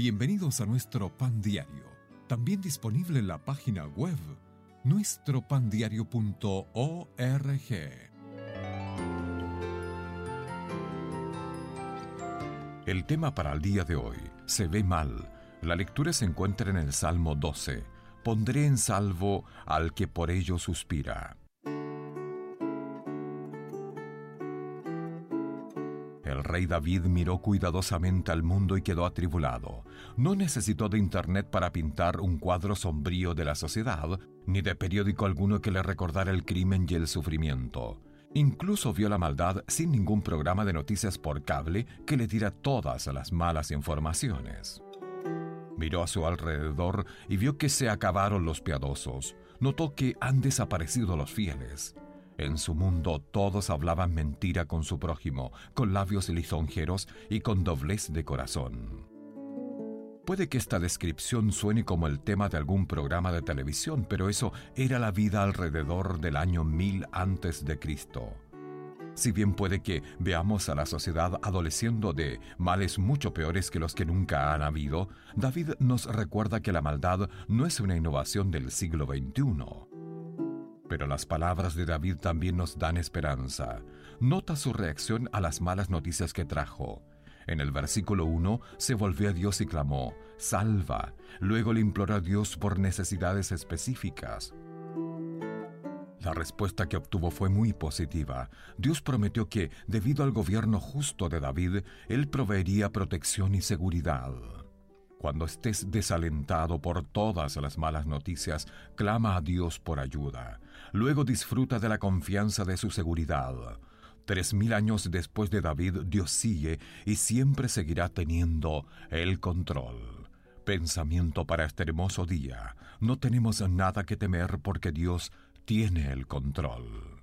Bienvenidos a nuestro Pan Diario, también disponible en la página web nuestropandiario.org. El tema para el día de hoy: se ve mal. La lectura se encuentra en el Salmo 12. Pondré en salvo al que por ello suspira. El rey David miró cuidadosamente al mundo y quedó atribulado. No necesitó de internet para pintar un cuadro sombrío de la sociedad, ni de periódico alguno que le recordara el crimen y el sufrimiento. Incluso vio la maldad sin ningún programa de noticias por cable que le diera todas las malas informaciones. Miró a su alrededor y vio que se acabaron los piadosos. Notó que han desaparecido los fieles. En su mundo todos hablaban mentira con su prójimo, con labios lisonjeros y con doblez de corazón. Puede que esta descripción suene como el tema de algún programa de televisión, pero eso era la vida alrededor del año 1000 a.C. Si bien puede que veamos a la sociedad adoleciendo de males mucho peores que los que nunca han habido, David nos recuerda que la maldad no es una innovación del siglo XXI. Pero las palabras de David también nos dan esperanza. Nota su reacción a las malas noticias que trajo. En el versículo 1 se volvió a Dios y clamó: «Salva». Luego le imploró a Dios por necesidades específicas. La respuesta que obtuvo fue muy positiva. Dios prometió que, debido al gobierno justo de David, Él proveería protección y seguridad. Cuando estés desalentado por todas las malas noticias, clama a Dios por ayuda. Luego disfruta de la confianza de su seguridad. 3000 años después de David, Dios sigue y siempre seguirá teniendo el control. Pensamiento para este hermoso día: no tenemos nada que temer porque Dios tiene el control.